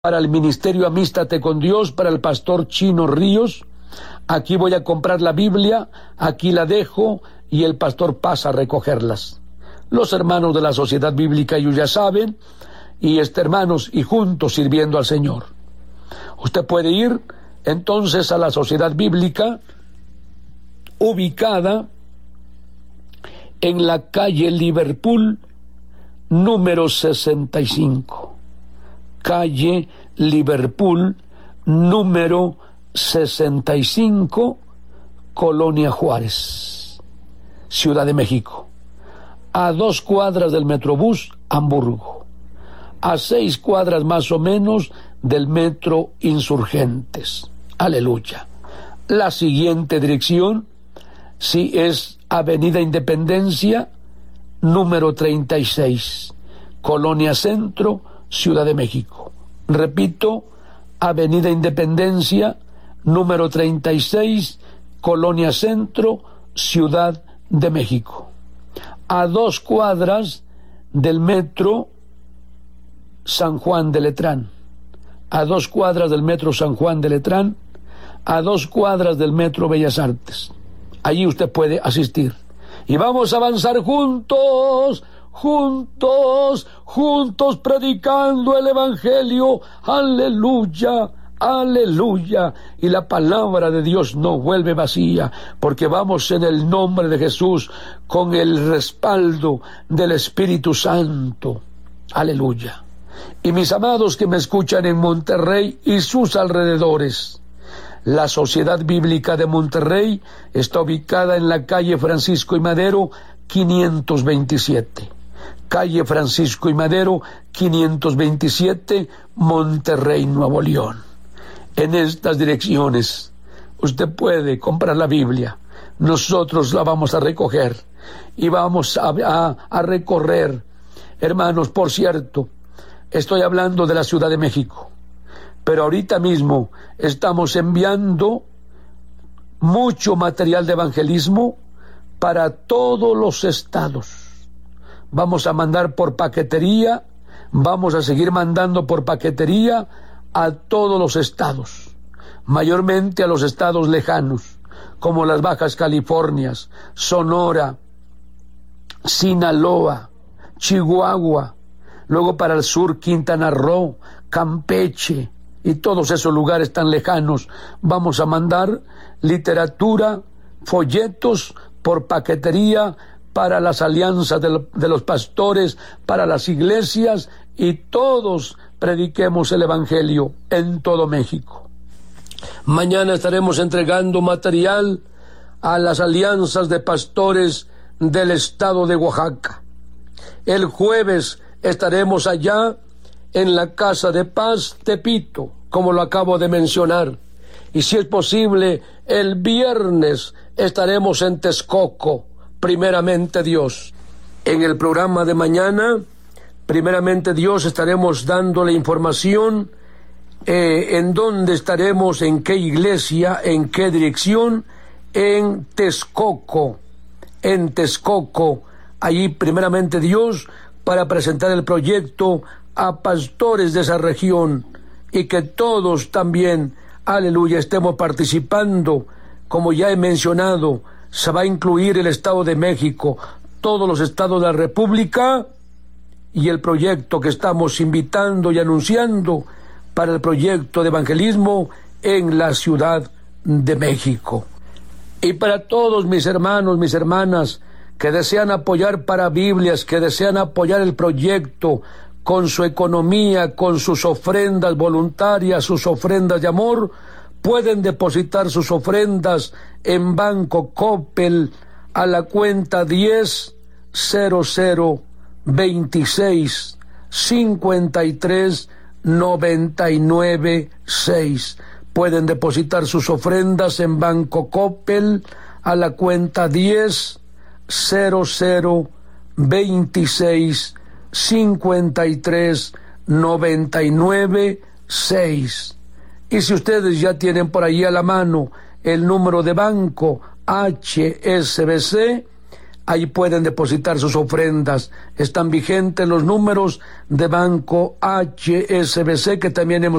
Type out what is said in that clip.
para el Ministerio Amístate con Dios, para el pastor Chino Ríos. Aquí voy a comprar la Biblia, aquí la dejo y el pastor pasa a recogerlas. Los hermanos de la Sociedad Bíblica, ellos ya saben, y hermanos, y juntos sirviendo al Señor. Usted puede ir entonces a la Sociedad Bíblica, ubicada en la calle Liverpool, número 65. Calle Liverpool, número 65, Colonia Juárez, Ciudad de México. A 2 cuadras del Metrobús Hamburgo. A 6 cuadras más o menos del Metro Insurgentes. Aleluya. La siguiente dirección, sí, es Avenida Independencia, número 36, Colonia Centro, Ciudad de México. Repito, Avenida Independencia, número 36, Colonia Centro, Ciudad de México. A 2 cuadras del Metro San Juan de Letrán. A 2 cuadras del Metro San Juan de Letrán. A 2 cuadras del Metro Bellas Artes. Allí usted puede asistir. Y vamos a avanzar juntos, predicando el Evangelio. Aleluya, aleluya. Y la palabra de Dios no vuelve vacía, porque vamos en el nombre de Jesús, con el respaldo del Espíritu Santo. Aleluya. Y mis amados que me escuchan en Monterrey y sus alrededores, la Sociedad Bíblica de Monterrey está ubicada en la calle Francisco y Madero, 527. Calle Francisco y Madero, 527, Monterrey, Nuevo León. En estas direcciones usted puede comprar la Biblia. Nosotros la vamos a recoger y vamos a recorrer. Hermanos, por cierto, estoy hablando de la Ciudad de México, pero ahorita mismo estamos enviando mucho material de evangelismo para todos los estados. Vamos a mandar por paquetería, vamos a seguir mandando por paquetería a todos los estados, mayormente a los estados lejanos, como las Bajas Californias, Sonora, Sinaloa, Chihuahua, luego para el sur Quintana Roo, Campeche y todos esos lugares tan lejanos. Vamos a mandar literatura, folletos por paquetería para las alianzas de los pastores, para las iglesias, y todos prediquemos el Evangelio en todo México. Mañana estaremos entregando material a las alianzas de pastores del estado de Oaxaca. El jueves estaremos allá en la Casa de Paz Tepito, como lo acabo de mencionar. Y si es posible, el viernes estaremos en Texcoco, primeramente Dios. En el programa de mañana, primeramente Dios, estaremos dando la información en dónde estaremos, en qué iglesia, en qué dirección, en Texcoco. En Texcoco, allí primeramente Dios, para presentar el proyecto a pastores de esa región, y que todos también, aleluya, estemos participando. Como ya he mencionado, se va a incluir el Estado de México, todos los estados de la República, y el proyecto que estamos invitando y anunciando para el proyecto de evangelismo en la Ciudad de México. Y para todos mis hermanos, mis hermanas, que desean apoyar para Biblias, que desean apoyar el proyecto con su economía, con sus ofrendas voluntarias, sus ofrendas de amor, pueden depositar sus ofrendas en Banco Coppel a la cuenta 10 00 26 53 99 6. Pueden depositar sus ofrendas en Banco Coppel a la cuenta 10 00 26 53 99 6. Y si ustedes ya tienen por ahí a la mano el número de banco HSBC, Ahí pueden depositar sus ofrendas. Están vigentes los números de Banco HSBC que también hemos